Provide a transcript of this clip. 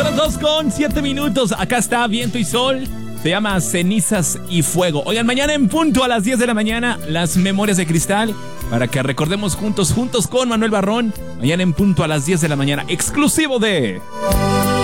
las 2:07. Acá está Viento y Sol. Se llama Cenizas y Fuego. Oigan, mañana en punto a las 10 de la mañana, las Memorias de Cristal, para que recordemos juntos con Manuel Barrón. Mañana en punto a las 10 de la mañana, exclusivo de